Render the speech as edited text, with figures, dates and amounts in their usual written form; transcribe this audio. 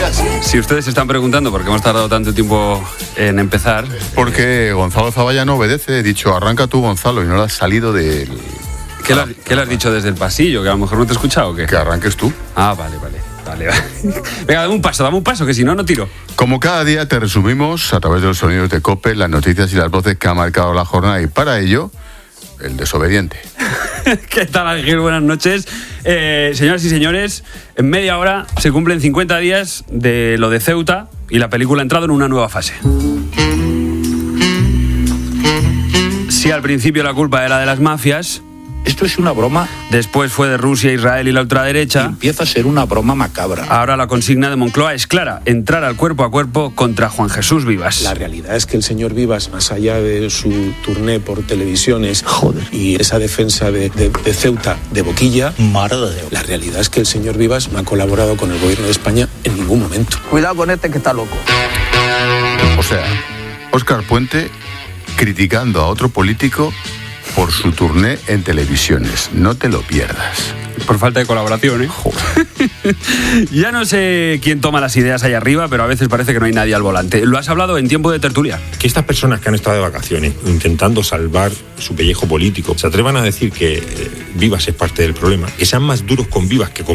días. Si ustedes se están preguntando por qué hemos tardado tanto tiempo en empezar... Porque Gonzalo Zavalla no obedece. He dicho, arranca tú, Gonzalo, y no lo has salido del... ¿Qué le has dicho desde el pasillo? ¿Que a lo mejor no te he escuchado o qué? Que arranques tú. Ah, vale. Venga, dame un paso, que si no, no tiro. Como cada día te resumimos, a través de los sonidos de COPE, las noticias y las voces que ha marcado la jornada, y para ello, el desobediente. ¿Qué tal, Ángel? Buenas noches. Señoras y señores, en media hora se cumplen 50 días de lo de Ceuta y la película ha entrado en una nueva fase. Si al principio la culpa era de las mafias... Esto es una broma. Después fue de Rusia, Israel y la ultraderecha. Empieza a ser una broma macabra. Ahora la consigna de Moncloa es clara: entrar al cuerpo a cuerpo contra Juan Jesús Vivas. La realidad es que el señor Vivas, más allá de su turné por televisiones y esa defensa de Ceuta de boquilla, la realidad es que el señor Vivas no ha colaborado con el gobierno de España en ningún momento. Cuidado con este que está loco. O sea, Óscar Puente criticando a otro político por su turné en televisiones. No te lo pierdas. Por falta de colaboración, ¿eh? Ya no sé quién toma las ideas ahí arriba, pero a veces parece que no hay nadie al volante. Lo has hablado en tiempo de tertulia. Que estas personas que han estado de vacaciones intentando salvar su pellejo político se atrevan a decir que Vivas es parte del problema, que sean más duros con Vivas que con